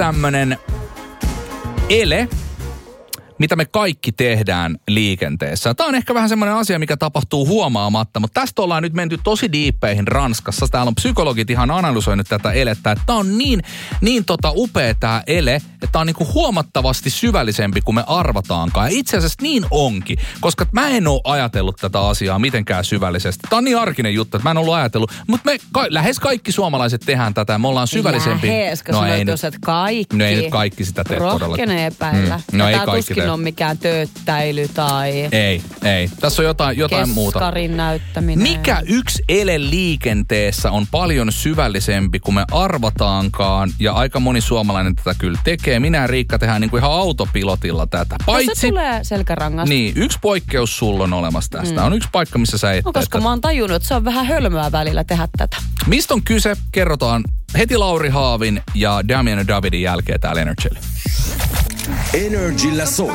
tämmönen ele, mitä me kaikki tehdään liikenteessä. Tämä on ehkä vähän semmoinen asia, mikä tapahtuu huomaamatta, mutta tästä ollaan nyt menty tosi diippeihin Ranskassa. Täällä on psykologit ihan analysoinut tätä elettä, että tämä on niin upea tämä ele, että tämä on niinku huomattavasti syvällisempi kuin me arvataankaan. Ja itse asiassa niin onkin, koska mä en ole ajatellut tätä asiaa mitenkään syvällisesti. Tämä on niin arkinen juttu, että mä en ollut ajatellut, mutta me lähes kaikki suomalaiset tehdään tätä. Me ollaan syvällisempi. Lähes, koska ei nyt kaikki. No ei nyt kaikki sitä tee todellakin. Rohkene epäillä. No ei kaikki tee. On mikään tööttäily tai... Ei. Tässä on jotain muuta. Keskarin näyttäminen. Mikä yksi ele liikenteessä on paljon syvällisempi kuin me arvataankaan, ja aika moni suomalainen tätä kyllä tekee. Minä ja Riikka tehdään niinku ihan autopilotilla tätä. Paitsi... Se tulee selkärangasta. Niin, yksi poikkeus sulla on olemassa tästä. On yksi paikka, missä sä et. No, koska mä oon tajunnut, että se on vähän hölmöä välillä tehdä tätä. Mistä on kyse? Kerrotaan heti Lauri Haavin ja Damian ja Davidin jälkeen täällä Energyllä. Energyllä soi.